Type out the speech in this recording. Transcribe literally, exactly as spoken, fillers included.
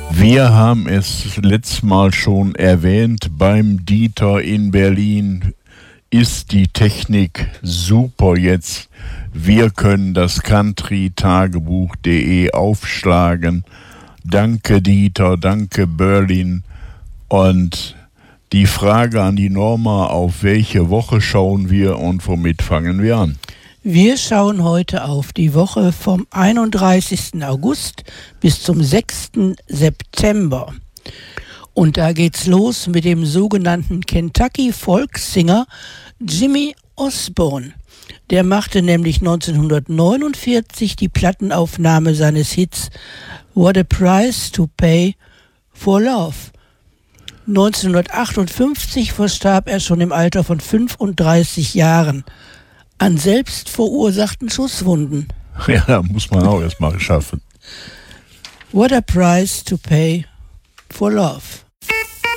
Wir haben es letztes Mal schon erwähnt, beim Dieter in Berlin ist die Technik super jetzt. Wir können das country tagebuch punkt de aufschlagen. Danke Dieter, danke Berlin. Und die Frage an die Norma, auf welche Woche schauen wir und womit fangen wir an? Wir schauen heute auf die Woche vom einunddreißigsten August bis zum sechsten September. Und da geht's los mit dem sogenannten Kentucky Folksinger Jimmy Osborne. Der machte nämlich neunzehnhundertneunundvierzig die Plattenaufnahme seines Hits What a Price to Pay for Love. neunzehnhundertachtundfünfzig verstarb er schon im Alter von fünfunddreißig Jahren an selbst verursachten Schusswunden. Ja, muss man auch erst mal schaffen. What a Price to Pay for Love.